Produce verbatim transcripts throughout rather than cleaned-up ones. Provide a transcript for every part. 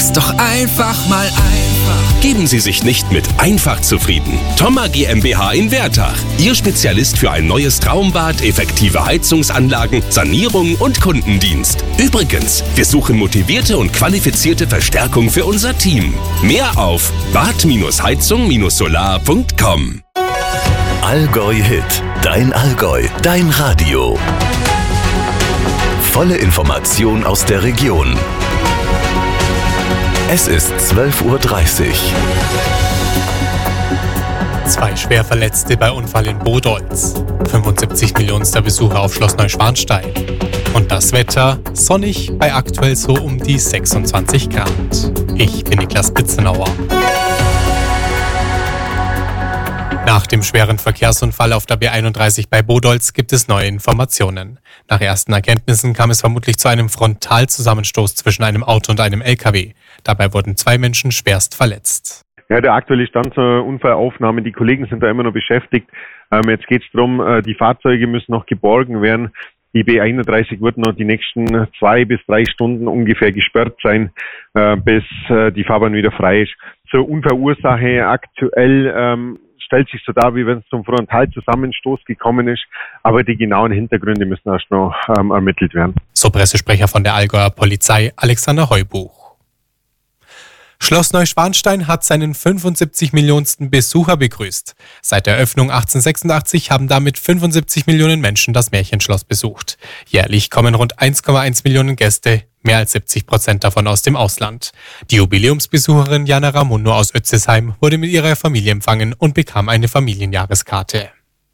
Ist doch einfach mal einfach. Geben Sie sich nicht mit einfach zufrieden. Thoma GmbH in Wertach. Ihr Spezialist für ein neues Traumbad, effektive Heizungsanlagen, Sanierung und Kundendienst. Übrigens, wir suchen motivierte und qualifizierte Verstärkung für unser Team. Mehr auf bad heizung solar punkt com. Allgäu Hit. Dein Allgäu. Dein Radio. Volle Information aus der Region. Es ist zwölf Uhr dreißig. Zwei Schwerverletzte bei Unfall in Bodolz. fünfundsiebzig Millionenster Besucher auf Schloss Neuschwanstein. Und das Wetter sonnig bei aktuell so um die sechsundzwanzig Grad. Ich bin Niklas Bitzenauer. Nach dem schweren Verkehrsunfall auf der B einunddreißig bei Bodolz gibt es neue Informationen. Nach ersten Erkenntnissen kam es vermutlich zu einem Frontalzusammenstoß zwischen einem Auto und einem L K W. Dabei wurden zwei Menschen schwerst verletzt. Ja, der aktuelle Stand zur Unfallaufnahme, die Kollegen sind da immer noch beschäftigt. Ähm, jetzt geht es darum, äh, die Fahrzeuge müssen noch geborgen werden. Die B einunddreißig wird noch die nächsten zwei bis drei Stunden ungefähr gesperrt sein, äh, bis äh, die Fahrbahn wieder frei ist. Zur Unfallursache aktuell ähm, stellt sich so dar, wie wenn es zum Frontalzusammenstoß gekommen ist, aber die genauen Hintergründe müssen erst noch ähm, ermittelt werden. So Pressesprecher von der Allgäuer Polizei Alexander Heubuch. Schloss Neuschwanstein hat seinen fünfundsiebzig Millionensten Besucher begrüßt. Seit der Eröffnung achtzehnhundertsechsundachtzig haben damit fünfundsiebzig Millionen Menschen das Märchenschloss besucht. Jährlich kommen rund eins Komma eins Millionen Gäste, mehr als siebzig Prozent davon aus dem Ausland. Die Jubiläumsbesucherin Jana Ramundo aus Ötzesheim wurde mit ihrer Familie empfangen und bekam eine Familienjahreskarte.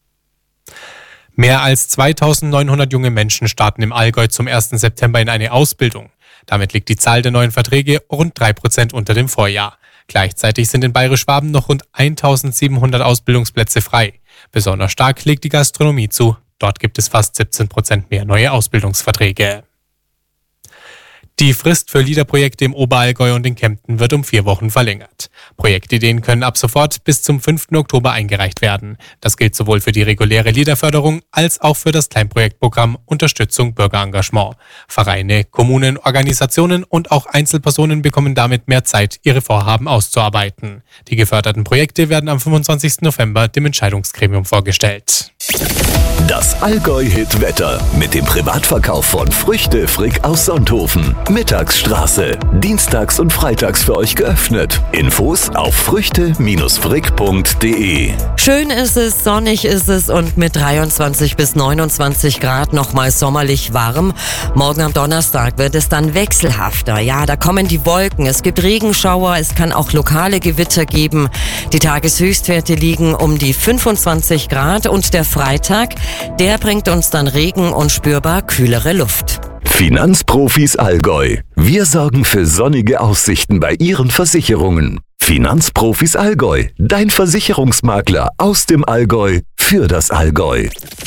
Mehr als zweitausendneunhundert junge Menschen starten im Allgäu zum ersten September in eine Ausbildung. Damit liegt die Zahl der neuen Verträge rund drei Prozent unter dem Vorjahr. Gleichzeitig sind in Bayerisch-Schwaben noch rund eintausendsiebenhundert Ausbildungsplätze frei. Besonders stark legt die Gastronomie zu. Dort gibt es fast siebzehn Prozent mehr neue Ausbildungsverträge. Die Frist für Liederprojekte im Oberallgäu und in Kempten wird um vier Wochen verlängert. Projektideen können ab sofort bis zum fünften Oktober eingereicht werden. Das gilt sowohl für die reguläre Liederförderung als auch für das Kleinprojektprogramm Unterstützung Bürgerengagement. Vereine, Kommunen, Organisationen und auch Einzelpersonen bekommen damit mehr Zeit, ihre Vorhaben auszuarbeiten. Die geförderten Projekte werden am fünfundzwanzigsten November dem Entscheidungsgremium vorgestellt. Das Allgäu-Hit-Wetter mit dem Privatverkauf von Früchte Frick aus Sonthofen. Mittagsstraße. Dienstags und freitags für euch geöffnet. Infos auf früchte frick punkt de. Schön ist es, sonnig ist es und mit dreiundzwanzig bis neunundzwanzig Grad nochmal sommerlich warm. Morgen am Donnerstag wird es dann wechselhafter. Ja, da kommen die Wolken, es gibt Regenschauer, es kann auch lokale Gewitter geben. Die Tageshöchstwerte liegen um die fünfundzwanzig Grad und der Freitag, der bringt uns dann Regen und spürbar kühlere Luft. Finanzprofis Allgäu. Wir sorgen für sonnige Aussichten bei Ihren Versicherungen. Finanzprofis Allgäu. Dein Versicherungsmakler aus dem Allgäu für das Allgäu.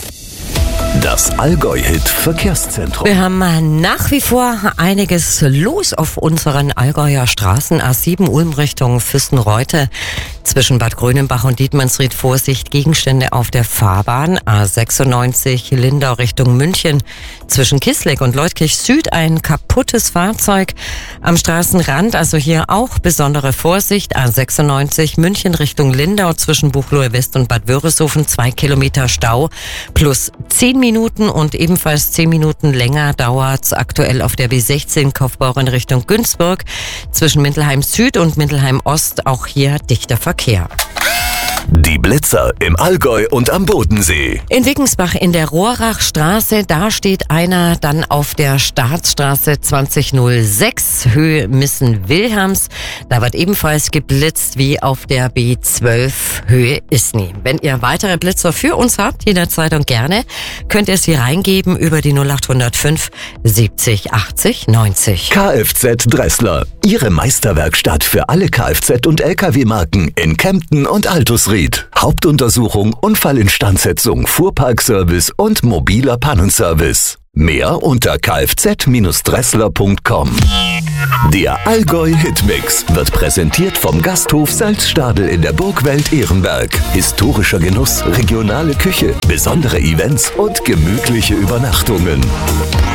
Das Allgäu-Hit Verkehrszentrum. Wir haben nach wie vor einiges los auf unseren Allgäuer Straßen. A sieben Ulm Richtung Füstenreute. Zwischen Bad Grönenbach und Dietmannsried Vorsicht, Gegenstände auf der Fahrbahn. A sechsundneunzig Lindau Richtung München. Zwischen Kisleck und Leutkirch Süd ein kaputtes Fahrzeug. Am Straßenrand, also hier auch besondere Vorsicht. A sechsundneunzig München Richtung Lindau zwischen Buchloe West und Bad Wörishofen. Zwei Kilometer Stau plus zehn Minuten und ebenfalls zehn Minuten länger dauert's aktuell auf der B sechzehn Kaufbeuren Richtung Günzburg. Zwischen Mindelheim Süd und Mindelheim Ost auch hier dichter Verkehr. Die Blitzer im Allgäu und am Bodensee. In Wickensbach in der Rohrachstraße, da steht einer dann auf der Staatsstraße zwanzig null sechs, Höhe Missen-Wilhelms. Da wird ebenfalls geblitzt wie auf der B zwölf, Höhe Isny. Wenn ihr weitere Blitzer für uns habt, jederzeit und gerne, könnt ihr sie reingeben über die null acht null fünf siebzig achtzig neunzig. Kfz Dressler. Ihre Meisterwerkstatt für alle Kfz- und L K W-Marken in Kempten und Altusried. Hauptuntersuchung, Unfallinstandsetzung, Fuhrparkservice und mobiler Pannenservice. Mehr unter kfz dressler punkt com. Der Allgäu Hitmix wird präsentiert vom Gasthof Salzstadel in der Burgwelt Ehrenberg. Historischer Genuss, regionale Küche, besondere Events und gemütliche Übernachtungen.